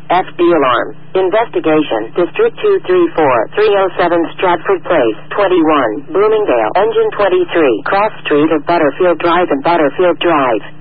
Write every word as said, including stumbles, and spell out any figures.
F D alarm. Investigation. District two three four, three oh seven Stratford Place, twenty-one, Bloomingdale. Engine twenty-three. Cross Street of Butterfield Drive and Butterfield Drive.